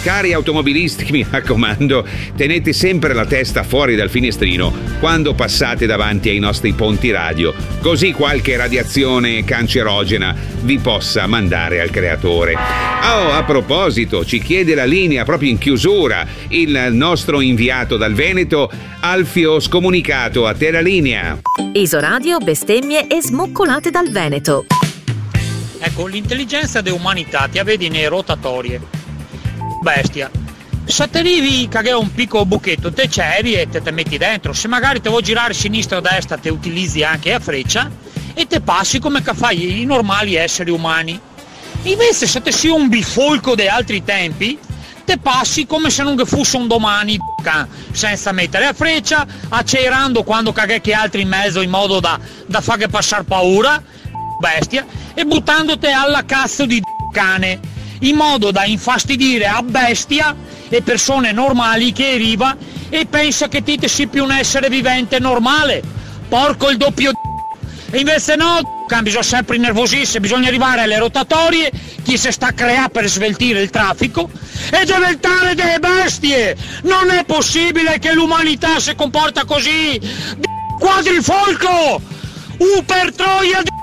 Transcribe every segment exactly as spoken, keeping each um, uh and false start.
Cari automobilisti, mi raccomando, tenete sempre la testa fuori dal finestrino quando passate davanti ai nostri ponti radio, così qualche radiazione cancerogena vi possa mandare al creatore. Oh, a proposito, ci chiede la linea proprio in chiusura il nostro inviato dal Veneto, Alfio Scomunicato. A te la linea. Isoradio, bestemmie e smoccolate dal Veneto. Ecco, l'intelligenza dell'umanità ti vedi nei rotatorie. Bestia. Se te arrivi che è un piccolo buchetto, te c'eri e te te metti dentro. Se magari te vuoi girare sinistra o destra, te utilizzi anche a freccia e te passi come che fai i normali esseri umani. Invece se te sei un bifolco dei altri tempi, te passi come se non fosse un domani, senza mettere a freccia, accelerando quando caghe che altri in mezzo in modo da, da farghe passare paura, bestia, e buttandoti alla cazzo di cane, in modo da infastidire a bestia e persone normali che arriva e pensa che te sia più un essere vivente normale. Porco il doppio d***o. E invece no, bisogna sempre innervosirsi, bisogna arrivare alle rotatorie, chi si sta a creare per sveltire il traffico e diventare delle bestie. Non è possibile che l'umanità si comporta così. D- quadrifolco! U per troia d-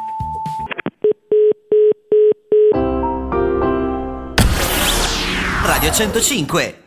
Radio centocinque,